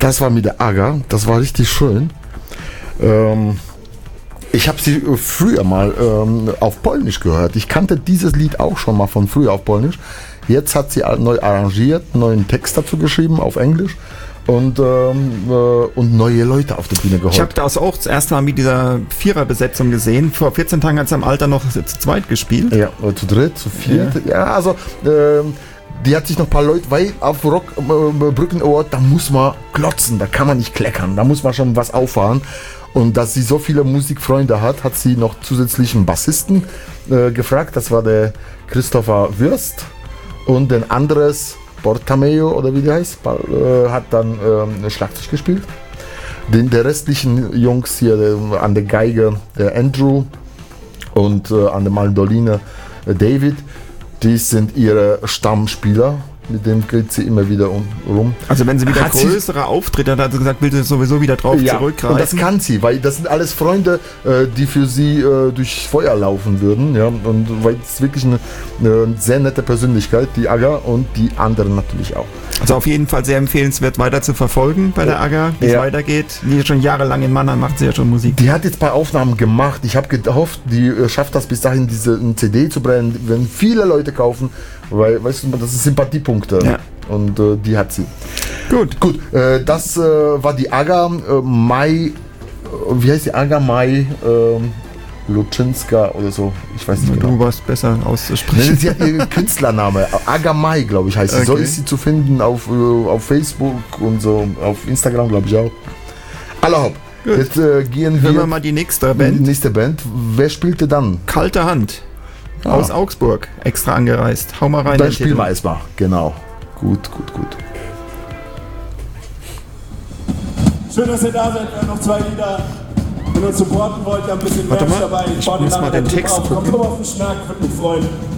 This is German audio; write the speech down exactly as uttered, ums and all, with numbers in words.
Das war mit der Aga, das war richtig schön. Ähm, ich habe sie früher mal ähm, auf Polnisch gehört. Ich kannte dieses Lied auch schon mal von früher auf Polnisch. Jetzt hat sie neu arrangiert, neuen Text dazu geschrieben auf Englisch und, ähm, äh, und neue Leute auf der Bühne geholt. Ich habe das auch das erste Mal mit dieser Viererbesetzung gesehen. Vor vierzehn Tagen hat sie im Alter noch zu zweit gespielt. Ja, oder zu dritt, zu viert. Ja, ja also ähm, die hat sich noch ein paar Leute, weil auf Rock äh, Brücken Award, da muss man klotzen, da kann man nicht kleckern, da muss man schon was auffahren. Und dass sie so viele Musikfreunde hat, hat sie noch zusätzlichen Bassisten äh, gefragt. Das war der Christopher Würst und den Andres Portameo, oder wie der heißt, äh, hat dann äh, Schlagzeug gespielt. Den, der restlichen Jungs hier der, an der Geige, der Andrew und äh, an der Mandoline äh, David, die sind ihre Stammspieler. Mit dem geht sie immer wieder um, rum. Also wenn sie wieder hat größere sie, Auftritte hat, hat sie gesagt, will sie sowieso wieder drauf ja, zurückgreifen. Und das kann sie, weil das sind alles Freunde, äh, die für sie äh, durchs Feuer laufen würden. Ja? Und weil es wirklich eine, eine sehr nette Persönlichkeit, die Aga, und die anderen natürlich auch. Also auf jeden Fall sehr empfehlenswert, weiter zu verfolgen bei der Aga, wie es ja. weitergeht. Die schon jahrelang in Mannheim macht sie ja schon Musik. Die hat jetzt ein paar Aufnahmen gemacht. Ich habe gehofft, die äh, schafft das bis dahin, diese C D zu brennen, wenn viele Leute kaufen, weil, weißt du, das sind Sympathiepunkte. Ja. Und äh, die hat sie. Gut. Gut, äh, das äh, war die Aga äh, Mai, äh, wie heißt die Aga Mai äh, Luczynska oder so. Ich weiß nicht du genau. Du warst besser auszusprechen. Nee, sie hat ihren Künstlername. Aga Mai, glaube ich, heißt sie. Okay. So ist sie zu finden auf, äh, auf Facebook und so, auf Instagram, glaube ich auch. Alle hopp. Gut. Jetzt äh, gehen wir, Hören wir mal die nächste Band. Die nächste Band. Wer spielte dann? Kalte Hand. Ah. Aus Augsburg. Extra angereist. Hau mal rein. Dann spielen wir erstmal. Genau. Gut, gut, gut. Schön, dass ihr da seid. Wir haben noch zwei Lieder. Wenn ihr uns supporten wollt, ihr habt ein bisschen Merch dabei. Ich muss mal den Text gucken. Kommt auf den Schnack, würde mich freuen.